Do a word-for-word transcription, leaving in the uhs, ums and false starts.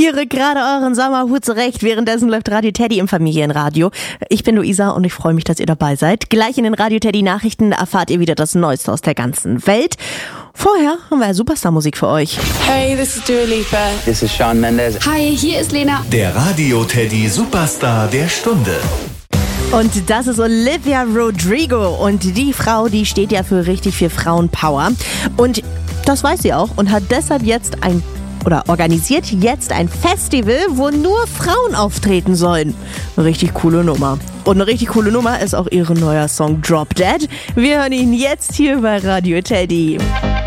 Ihr rückt gerade euren Sommerhut zurecht, währenddessen läuft Radio Teddy im Familienradio. Ich bin Luisa und ich freue mich, dass ihr dabei seid. Gleich in den Radio Teddy Nachrichten erfahrt ihr wieder das Neueste aus der ganzen Welt. Vorher haben wir Superstar-Musik für euch. Hey, this is Dua Lipa. This is Shawn Mendes. Hi, hier ist Lena. Der Radio Teddy Superstar der Stunde. Und das ist Olivia Rodrigo. Und die Frau, die steht ja für richtig viel Frauenpower. Und das weiß sie auch und hat deshalb jetzt ein oder organisiert jetzt ein Festival, wo nur Frauen auftreten sollen. Eine richtig coole Nummer. Und eine richtig coole Nummer ist auch ihr neuer Song Drop Dead. Wir hören ihn jetzt hier bei Radio Teddy.